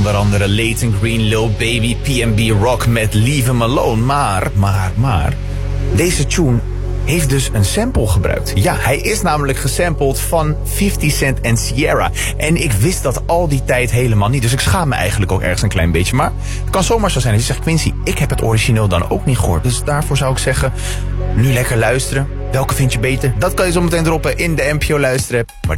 onder andere Leighton Green, Lil Baby, PNB Rock met Leave Him Alone. Maar, deze tune heeft dus een sample gebruikt. Ja, hij is namelijk gesampled van 50 Cent en Ciara. En ik wist dat al die tijd helemaal niet. Dus ik schaam me eigenlijk ook ergens een klein beetje. Maar het kan zomaar zo zijn dat je zegt, Quincy, ik heb het origineel dan ook niet gehoord. Dus daarvoor zou ik zeggen, nu lekker luisteren. Welke vind je beter? Dat kan je zo meteen droppen in de NPO Luisteren. Maar